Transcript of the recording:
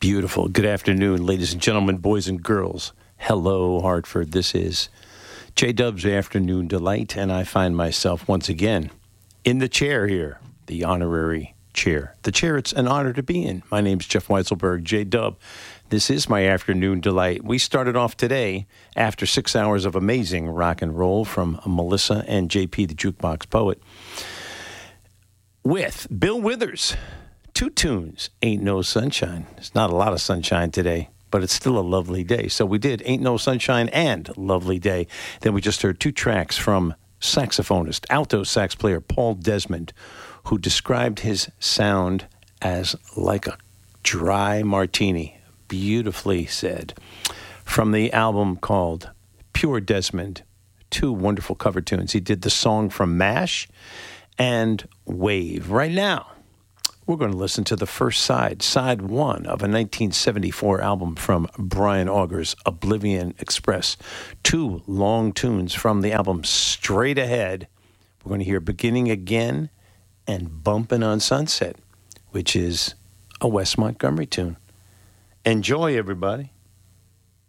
Beautiful. Good afternoon, ladies and gentlemen, boys and girls. Hello, Hartford. This is J-Dub's Afternoon Delight, and I find myself once again in the chair here, the honorary chair. The chair it's an honor to be in. My name's Jeff Weisselberg, J-Dub. This is my Afternoon Delight. We started off today after 6 hours of amazing rock and roll from Melissa and JP, the Jukebox Poet, with Bill Withers. Two tunes, Ain't No Sunshine. There's not a lot of sunshine today, but it's still a lovely day. So we did Ain't No Sunshine and Lovely Day. Then we just heard two tracks from saxophonist, alto sax player Paul Desmond, who described his sound as like a dry martini. Beautifully said. From the album called Pure Desmond, two wonderful cover tunes. He did the song from MASH and Wave. Right now, we're going to listen to the first side, side one of a 1974 album from Brian Auger's Oblivion Express. Two long tunes from the album Straight Ahead. We're going to hear Beginning Again and Bumpin' on Sunset, which is a Wes Montgomery tune. Enjoy, everybody.